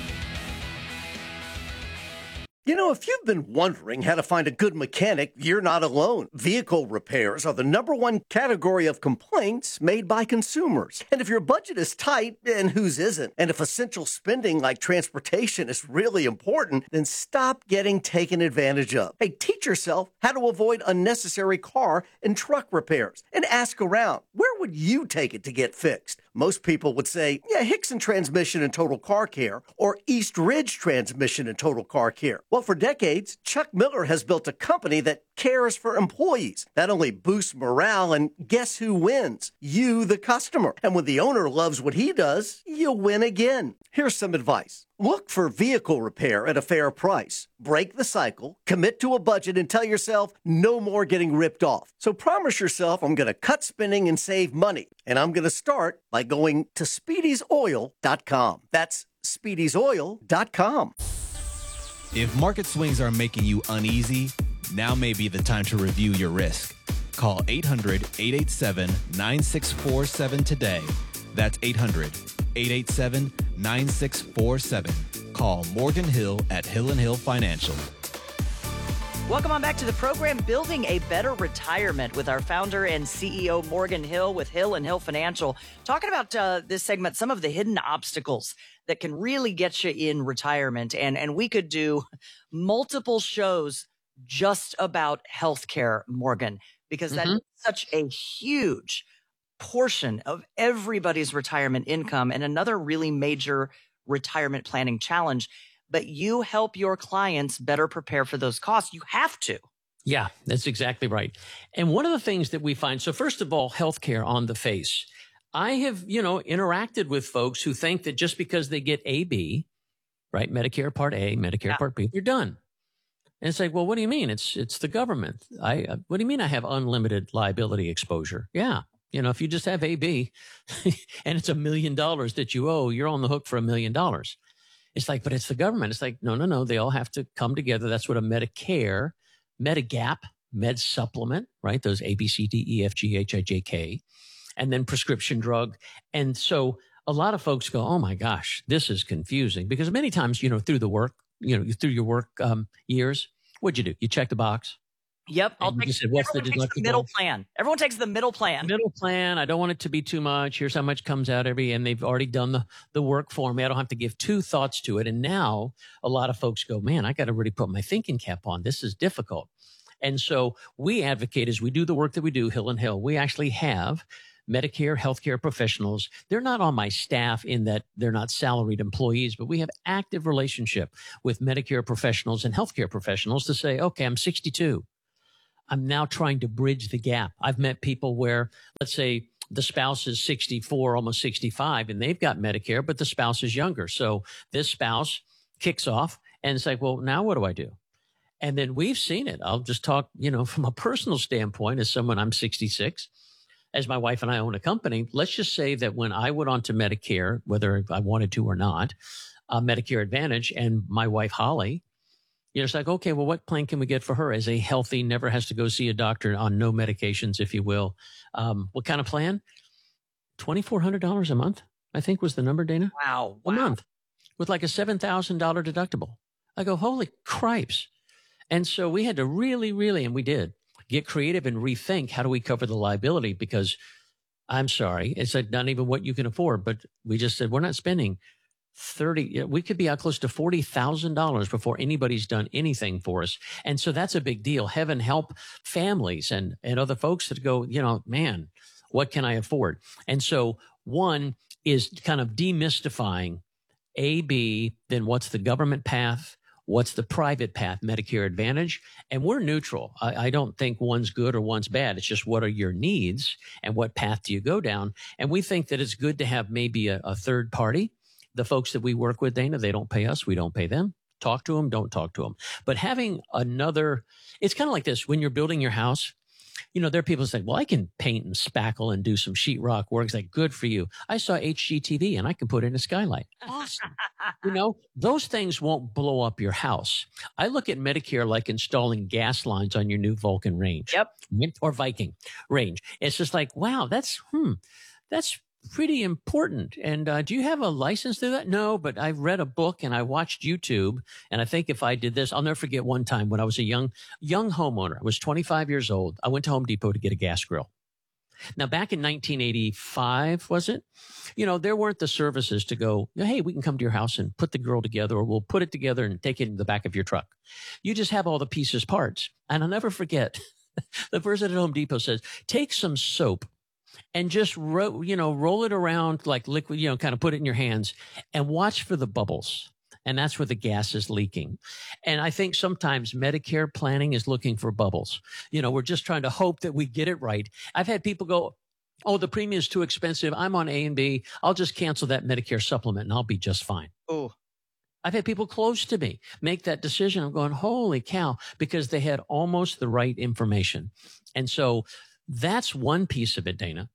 You know, if you've been wondering how to find a good mechanic, you're not alone. Vehicle repairs are the number one category of complaints made by consumers. And if your budget is tight, and whose isn't? And if essential spending like transportation is really important, then stop getting taken advantage of. Hey, teach yourself how to avoid unnecessary car and truck repairs. And ask around, where would you take it to get fixed? Most people would say, yeah, Hickson Transmission and Total Car Care, or East Ridge Transmission and Total Car Care. Well, for decades, Chuck Miller has built a company that cares for employees. That only boosts morale, and guess who wins? You, the customer. And when the owner loves what he does, you win again. Here's some advice. Look for vehicle repair at a fair price. Break the cycle, commit to a budget, and tell yourself no more getting ripped off. So promise yourself, I'm going to cut spending and save money. And I'm going to start by going to speedys oil dot com. That's speedys oil dot com. If market swings are making you uneasy, now may be the time to review your risk. Call eight hundred, eight eight seven, nine six four seven today. That's eight hundred, eight eight seven, nine six four seven. Call Morgan Hill at Hill and Hill Financial. Welcome on back to the program, Building a Better Retirement, with our founder and C E O, Morgan Hill, with Hill and Hill Financial. Talking about uh, this segment, some of the hidden obstacles that can really get you in retirement. And, and we could do multiple shows just about healthcare, Morgan, because that Mm-hmm. is such a huge portion of everybody's retirement income and another really major retirement planning challenge. But you help your clients better prepare for those costs. You have to. Yeah, that's exactly right. And one of the things that we find, so first of all, healthcare on the face. I have, you know, interacted with folks who think that just because they get A B, right, Medicare Part A, Medicare Yeah. Part B, you're done. And it's like, well, what do you mean? It's it's the government. I uh, what do you mean I have unlimited liability exposure? Yeah. You know, if you just have A B and it's a million dollars that you owe, you're on the hook for a million dollars. It's like, but it's the government. It's like, no, no, no. They all have to come together. That's what a Medicare, Medigap, Med Supplement, right? Those A, B, C, D, E, F, G, H, I, J, K, and then prescription drug. And so a lot of folks go, oh my gosh, this is confusing, because many times, you know, through the work, you know, through your work um, years, what'd you do? You check the box. Yep. I'll And you take, just said, what's the everyone takes the middle deductible? plan. Everyone takes the middle plan. Middle plan. I don't want it to be too much. Here's how much comes out every, and they've already done the, the work for me. I don't have to give two thoughts to it. And now a lot of folks go, man, I got to really put my thinking cap on. This is difficult. And so we advocate, as we do the work that we do, Hill and Hill, we actually have Medicare healthcare professionals. They're not on my staff in that they're not salaried employees, but we have active relationship with Medicare professionals and healthcare professionals to say, okay, I'm sixty-two. I'm now trying to bridge the gap. I've met people where, let's say, the spouse is sixty-four, almost sixty-five, and they've got Medicare, but the spouse is younger. So this spouse kicks off and it's like, well, now what do I do? And then we've seen it. I'll just talk, you know, from a personal standpoint, as someone, I'm sixty-six, as my wife and I own a company. Let's just say that when I went on to Medicare, whether I wanted to or not, uh, Medicare Advantage, and my wife, Holly, you know, it's like, okay, well, what plan can we get for her as a healthy, never has to go see a doctor, on no medications, if you will? Um, what kind of plan? twenty-four hundred dollars a month, I think was the number, Dana. Wow. A month with like a seven thousand dollars deductible. I go, holy cripes. And so we had to really, really, and we did, get creative and rethink, how do we cover the liability? Because I'm sorry, it's like not even what you can afford, but we just said, we're not spending thirty, we could be out close to forty thousand dollars before anybody's done anything for us. And so that's a big deal. Heaven help families and, and other folks that go, you know, man, what can I afford? And so one is kind of demystifying A, B, then what's the government path? What's the private path, Medicare Advantage? And we're neutral. I, I don't think one's good or one's bad. It's just, what are your needs and what path do you go down? And we think that it's good to have maybe a, a third party. The folks that we work with, Dana, they don't pay us. We don't pay them. Talk to them. Don't talk to them. But having another, it's kind of like this. When you're building your house, you know, there are people who say, well, I can paint and spackle and do some sheetrock work. It's like, good for you. I saw H G T V and I can put in a skylight. Awesome. You know, those things won't blow up your house. I look at Medicare like installing gas lines on your new Vulcan range. Yep. Or Viking range. It's just like, wow, that's, hmm, that's pretty important. And uh, do you have a license to that? No, but I read a book and I watched YouTube. And I think if I did this, I'll never forget one time when I was a young, young homeowner. I was twenty-five years old. I went to Home Depot to get a gas grill. Now, back in nineteen eighty-five, was it? You know, there weren't the services to go, hey, we can come to your house and put the grill together, or we'll put it together and take it in the back of your truck. You just have all the pieces, parts. And I'll never forget, the person at Home Depot says, take some soap and just, ro- you know, roll it around like liquid, you know, kind of put it in your hands and watch for the bubbles. And that's where the gas is leaking. And I think sometimes Medicare planning is looking for bubbles. You know, we're just trying to hope that we get it right. I've had people go, oh, the premium is too expensive. I'm on A and B. I'll just cancel that Medicare supplement and I'll be just fine. Oh, I've had people close to me make that decision. I'm going, holy cow, because they had almost the right information. And so that's one piece of it, Dana,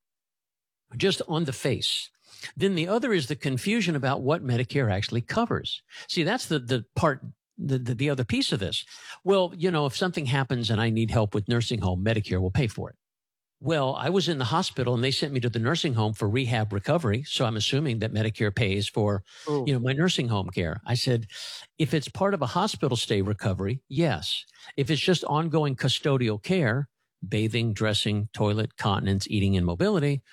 just on the face. Then the other is the confusion about what Medicare actually covers. See, that's the, the part, the, the, the other piece of this. Well, you know, if something happens and I need help with nursing home, Medicare will pay for it. Well, I was in the hospital and they sent me to the nursing home for rehab recovery. So I'm assuming that Medicare pays for, Ooh. you know, my nursing home care. I said, if it's part of a hospital stay recovery, yes. If it's just ongoing custodial care, bathing, dressing, toilet, continence, eating, and mobility,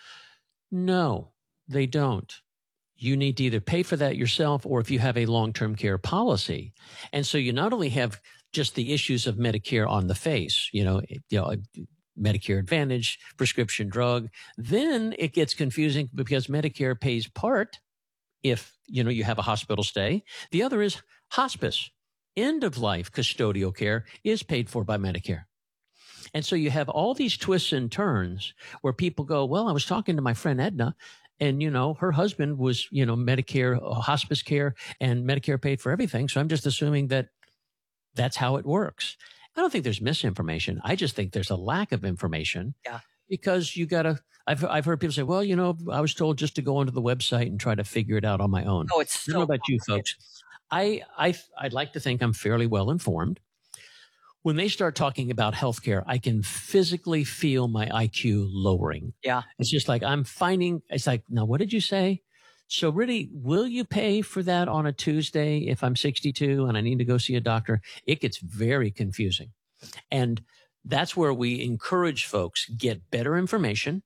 no, they don't. You need to either pay for that yourself or if you have a long-term care policy. And so you not only have just the issues of Medicare on the face, you know, you know, Medicare Advantage, prescription drug. Then it gets confusing because Medicare pays part if, you know, you have a hospital stay. The other is hospice. End of life custodial care is paid for by Medicare. And so you have all these twists and turns where people go, well, I was talking to my friend Edna and, you know, her husband was, you know, Medicare, uh, hospice care and Medicare paid for everything. So I'm just assuming that that's how it works. I don't think there's misinformation. I just think there's a lack of information. Yeah. Because you got to, I've, I've heard people say, well, you know, I was told just to go onto the website and try to figure it out on my own. Oh, it's so I don't know about you folks. I, I, I'd like to think I'm fairly well informed. When they start talking about healthcare, I can physically feel my I Q lowering. Yeah. It's just like I'm finding, it's like, now, what did you say? So really, will you pay for that on a Tuesday if I'm sixty-two and I need to go see a doctor? It gets very confusing. And that's where we encourage folks, get better information,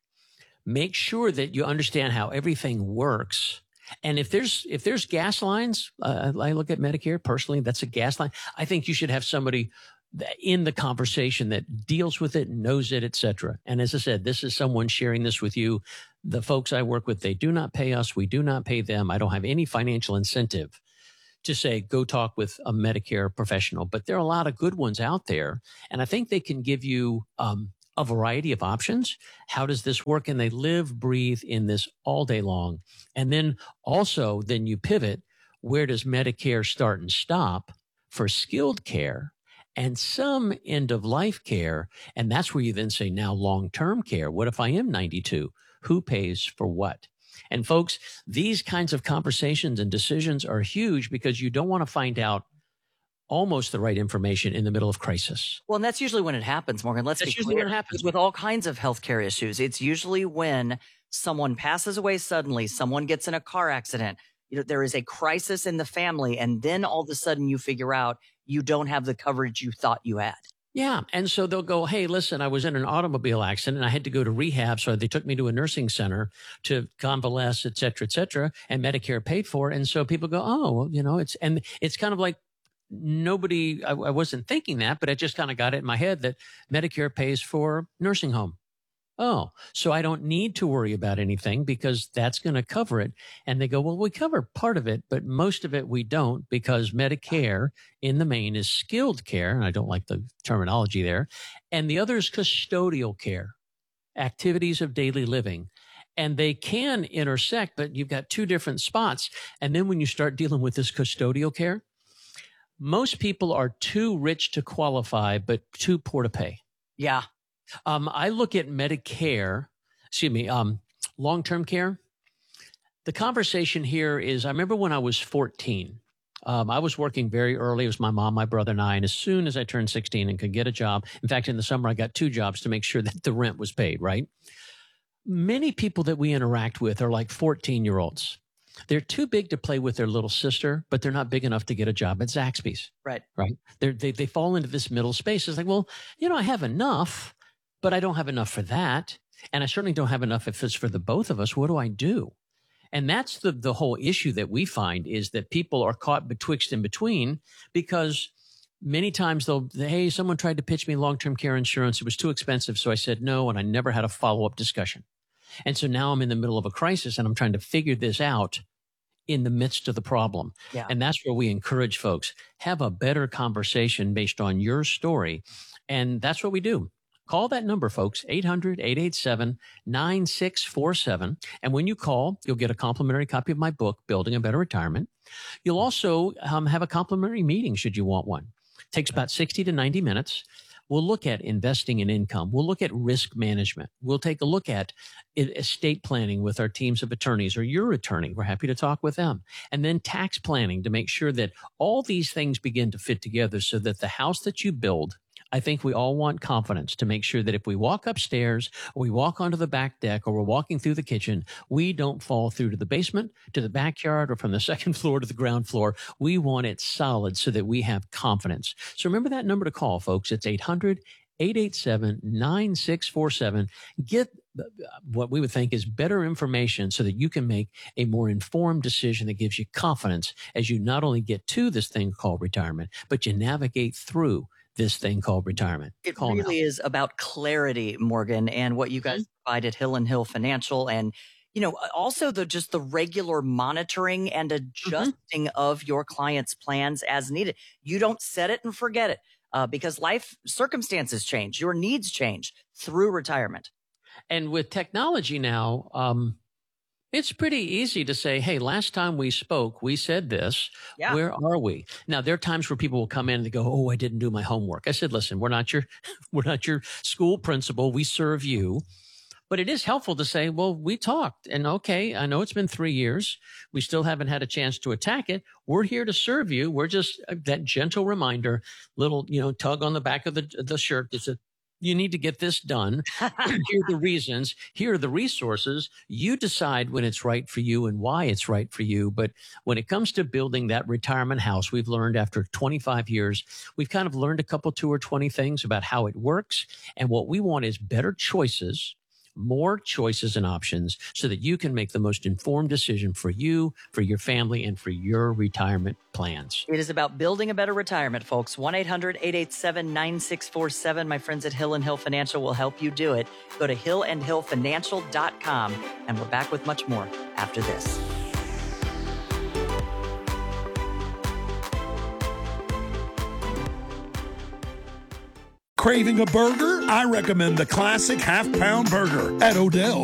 make sure that you understand how everything works. And if there's, if there's gas lines, uh, I look at Medicare personally, that's a gas line. I think you should have somebody in the conversation that deals with it, knows it, et cetera. And as I said, this is someone sharing this with you. The folks I work with, they do not pay us. We do not pay them. I don't have any financial incentive to say, go talk with a Medicare professional. But there are a lot of good ones out there. And I think they can give you um, a variety of options. How does this work? And they live, breathe in this all day long. And then also, then you pivot. Where does Medicare start and stop for skilled care and some end of life care? And that's where you then say, now long-term care. What if I am ninety-two? Who pays for what? And folks, these kinds of conversations and decisions are huge because you don't want to find out almost the right information in the middle of crisis. Well, and that's usually when it happens, Morgan. Let's That's be usually clear. when it happens. With all kinds of healthcare issues, it's usually when someone passes away suddenly, someone gets in a car accident, you know, there is a crisis in the family, and then all of a sudden you figure out you don't have the coverage you thought you had. Yeah. And so they'll go, hey, listen, I was in an automobile accident and I had to go to rehab. So they took me to a nursing center to convalesce, et cetera, et cetera. And Medicare paid for it. And so people go, oh, well, you know, it's, and it's kind of like nobody, I, I wasn't thinking that, but I just kind of got it in my head that Medicare pays for nursing home. Oh, so I don't need to worry about anything because that's going to cover it. And they go, well, we cover part of it, but most of it we don't because Medicare in the main is skilled care. And I don't like the terminology there. And the other is custodial care, activities of daily living. And they can intersect, but you've got two different spots. And then when you start dealing with this custodial care, most people are too rich to qualify, but too poor to pay. Yeah. Um, I look at Medicare, excuse me, um, long-term care. The conversation here is, I remember when I was fourteen, um, I was working very early. It was my mom, my brother, and I. And as soon as I turned sixteen and could get a job, in fact, in the summer, I got two jobs to make sure that the rent was paid, right? Many people that we interact with are like fourteen-year-olds. They're too big to play with their little sister, but they're not big enough to get a job at Zaxby's. Right. Right. They're, they they fall into this middle space. It's like, well, you know, I have enough, but I don't have enough for that. And I certainly don't have enough if it's for the both of us. What do I do? And that's the, the whole issue that we find is that people are caught betwixt and between because many times they'll, hey, someone tried to pitch me long-term care insurance. It was too expensive. So I said no, and I never had a follow-up discussion. And so now I'm in the middle of a crisis and I'm trying to figure this out in the midst of the problem. Yeah. And that's where we encourage folks, have a better conversation based on your story. And that's what we do. Call that number, folks, eight hundred, eight eight seven, nine six four seven. And when you call, you'll get a complimentary copy of my book, Building a Better Retirement. You'll also um, have a complimentary meeting should you want one. It takes about sixty to ninety minutes. We'll look at investing in income. We'll look at risk management. We'll take a look at estate planning with our teams of attorneys or your attorney. We're happy to talk with them. And then tax planning to make sure that all these things begin to fit together so that the house that you build I think we all want confidence to make sure that if we walk upstairs or we walk onto the back deck or we're walking through the kitchen, we don't fall through to the basement, to the backyard, or from the second floor to the ground floor. We want it solid so that we have confidence. So remember that number to call, folks. It's eight hundred, eight eight seven, nine six four seven. Get what we would think is better information so that you can make a more informed decision that gives you confidence as you not only get to this thing called retirement, but you navigate through this thing called retirement. It Call really now. is about clarity, Morgan, and what you guys mm-hmm. provide at Hill and Hill Financial, and you know, also the just the regular monitoring and adjusting mm-hmm. of your clients' plans as needed. You don't set it and forget it uh, because life circumstances change, your needs change through retirement. And with technology now, um, it's pretty easy to say, hey, last time we spoke, we said this. Yeah. Where are we? Now, there are times where people will come in and they go, oh, I didn't do my homework. I said, listen, we're not your, we're not your school principal. We serve you. But it is helpful to say, well, we talked, and okay, I know it's been three years. We still haven't had a chance to attack it. We're here to serve you. We're just uh, that gentle reminder, little, you know, tug on the back of the, the shirt that says, you need to get this done. Here are the reasons. Here are the resources. You decide when it's right for you and why it's right for you. But when it comes to building that retirement house, we've learned after twenty-five years, we've kind of learned a couple, two or twenty things about how it works. And what we want is better choices, more choices and options so that you can make the most informed decision for you, for your family, and for your retirement plans. It is about building a better retirement, folks. one eight hundred, eight eight seven, nine six four seven. My friends at Hill and Hill Financial will help you do it. Go to hill and hill financial dot com, and we're back with much more after this. Craving a burger? I recommend the classic half-pound burger at Odell.